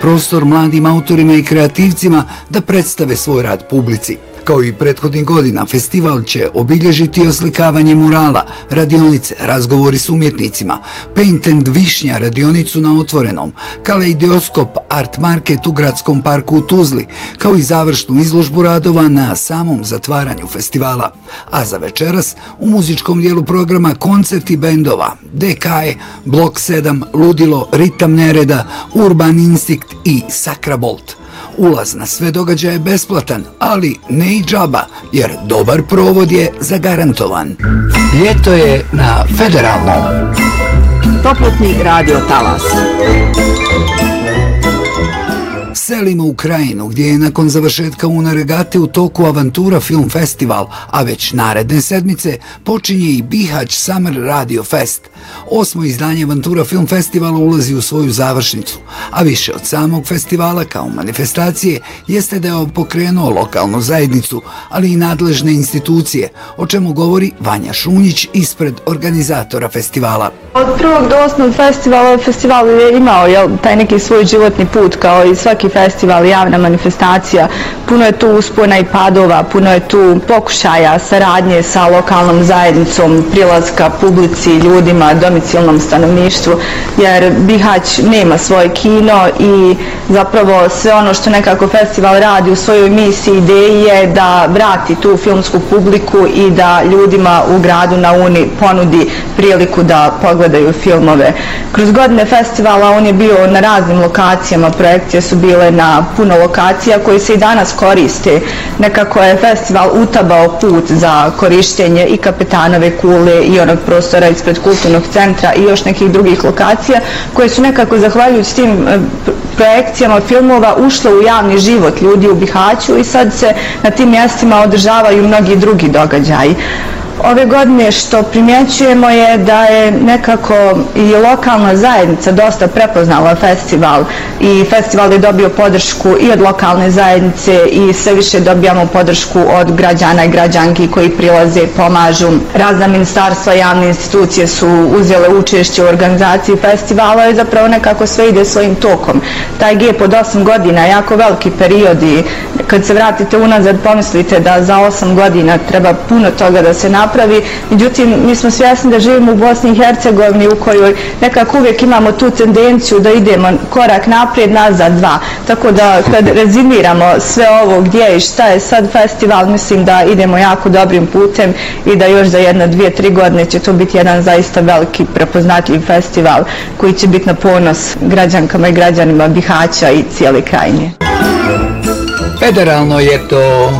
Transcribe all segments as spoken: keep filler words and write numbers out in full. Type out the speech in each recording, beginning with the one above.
prostor mladim autorima i kreativcima da predstave svoj rad publici. Kao i prethodnih godina, festival će obilježiti oslikavanje murala, radionice, razgovori s umjetnicima, Paint and Višnja radionicu na otvorenom, Kaleidoskop art market u Gradskom parku u Tuzli, kao i završnu izložbu radova na samom zatvaranju festivala. A za večeras u muzičkom dijelu programa koncerti bendova D K E, Blok sedam, Ludilo, Ritam nereda, Urban Instinct i Sakrabolt. Ulaz na sve događaje je besplatan, ali ne i džaba, jer dobar provod je zagarantovan. Ljeto je na Federalnom. Toplotni radio talas. Selimo u Krajinu, gdje je nakon završetka Una regate u toku Avantura Film Festival, a već naredne sedmice počinje i Bihać Summer Radio Fest. Osmo izdanje Avantura Film Festivala ulazi u svoju završnicu, a više od samog festivala kao manifestacije jeste da je pokrenuo lokalnu zajednicu, ali i nadležne institucije, o čemu govori Vanja Šunjić ispred organizatora festivala. Od prvog do osmog festivala, festival je imao jel, taj neki svoj životni put kao i svaki festival, javna manifestacija. Puno je tu uspona i padova, puno je tu pokušaja saradnje sa lokalnom zajednicom, prilaska publici, ljudima, domicilnom stanovništvu, jer Bihać nema svoje kino i zapravo sve ono što nekako festival radi u svojoj misiji, ideji je da vrati tu filmsku publiku i da ljudima u gradu na Uni ponudi priliku da pogledaju filmove. Kroz godine festivala on je bio na raznim lokacijama, projekcije su bile na puno lokacija koje se i danas koriste. Nekako je festival utabao put za korištenje i Kapetanove kule i onog prostora ispred kulturnog centra i još nekih drugih lokacija koje su nekako zahvaljujući tim projekcijama filmova ušle u javni život ljudi u Bihaću i sad se na tim mjestima održavaju mnogi drugi događaji. Ove godine što primjećujemo je da je nekako i lokalna zajednica dosta prepoznala festival i festival je dobio podršku i od lokalne zajednice i sve više dobijamo podršku od građana i građanki koji prilaze, pomažu. Razna ministarstva, javne institucije su uzele učešće u organizaciji festivala i zapravo nekako sve ide svojim tokom. Taj gep od osam godina je jako veliki period i kad se vratite unazad pomislite da za osam godina treba puno toga da se napravi. Međutim, mi smo svjesni da živimo u Bosni i Hercegovini u kojoj nekako uvijek imamo tu tendenciju da idemo korak naprijed, nazad dva. Tako da kad rezimiramo sve ovo gdje i šta je sad festival, mislim da idemo jako dobrim putem i da još za jedno, dvije, tri godine će to biti jedan zaista veliki prepoznatljiv festival koji će biti na ponos građankama i građanima Bihaća i cijele Krajine. Federalno je to.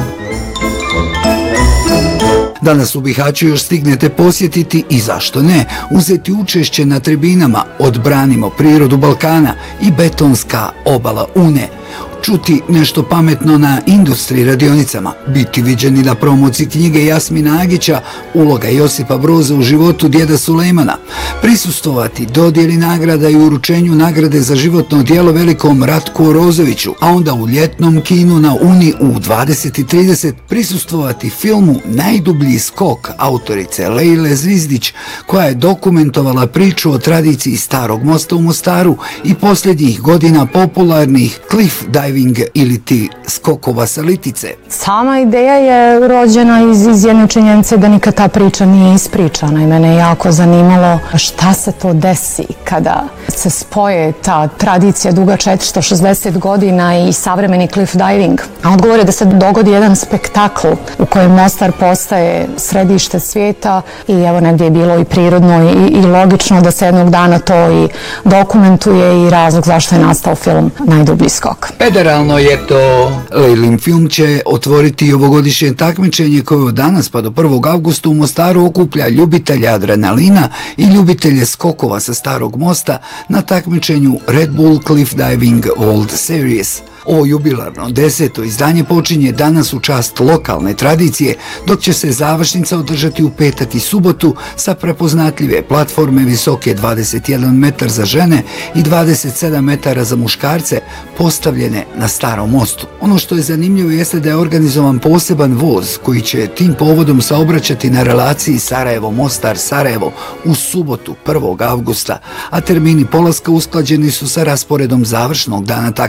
Danas u Bihaću još stignete posjetiti i zašto ne, uzeti učešće na tribinama Odbranimo prirodu Balkana i Betonska obala Une. Čuti nešto pametno na industriji radionicama, biti viđeni na promociji knjige Jasmina Agića Uloga Josipa Broza u životu djeda Sulejmana, prisustvovati dodjeli nagrada i uručenju nagrade za životno djelo velikom Ratku Orozoviću, a onda u ljetnom kinu na Uni u dvadeset i trideset prisustvovati filmu Najdublji skok autorice Lejle Zvizdić, koja je dokumentovala priču o tradiciji Starog mosta u Mostaru i posljednjih godina popularnih cliff diving ili ti skokova sa litice. Sama ideja je rođena iz, iz jedne činjenice da nikad ta priča nije ispričana i mene je jako zanimalo šta se to desi kada se spoje ta tradicija duga četiristo šezdeset godina i savremeni cliff diving. A odgovor je da se dogodi jedan spektakl u kojem Mostar postaje središte svijeta i evo negdje je bilo i prirodno i, i logično da se jednog dana to i dokumentuje i razlog zašto je nastao film Najdublji skok. Federalno je to. Lejlin film će otvoriti i ovogodišnje takmičenje koje od danas pa do prvog avgusta u Mostaru okuplja ljubitelje adrenalina i ljubitelje skokova sa Starog mosta na takmičenju Red Bull Cliff Diving World Series. Ovo jubilarno deseto izdanje počinje danas u čast lokalne tradicije, dok će se završnica održati u petak i subotu sa prepoznatljive platforme visoke dvadeset jedan metar za žene i dvadeset sedam metara za muškarce postavljene na Starom mostu. Ono što je zanimljivo jeste da je organizovan poseban voz koji će tim povodom saobraćati na relaciji Sarajevo-Mostar-Sarajevo u subotu prvog avgusta, a termini polaska usklađeni su sa rasporedom završnog dana takmičenja